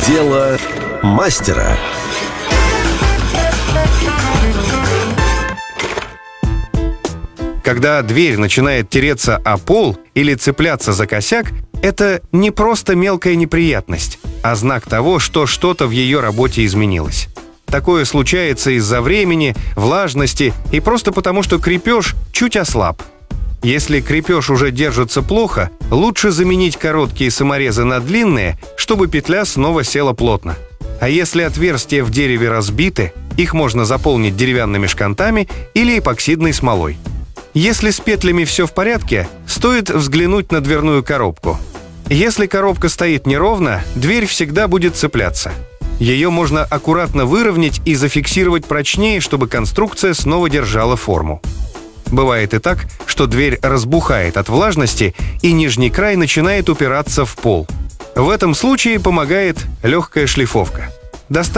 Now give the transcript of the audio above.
Дело мастера. Когда дверь начинает тереться о пол или цепляться за косяк, это не просто мелкая неприятность, а знак того, что что-то в ее работе изменилось. Такое случается из-за времени, влажности и просто потому, что крепеж чуть ослаб. Если крепеж уже держится плохо, лучше заменить короткие саморезы на длинные, чтобы петля снова села плотно. А если отверстия в дереве разбиты, их можно заполнить деревянными шкантами или эпоксидной смолой. Если с петлями все в порядке, стоит взглянуть на дверную коробку. Если коробка стоит неровно, дверь всегда будет цепляться. Ее можно аккуратно выровнять и зафиксировать прочнее, чтобы конструкция снова держала форму. Бывает и так, что дверь разбухает от влажности, и нижний край начинает упираться в пол. В этом случае помогает легкая шлифовка.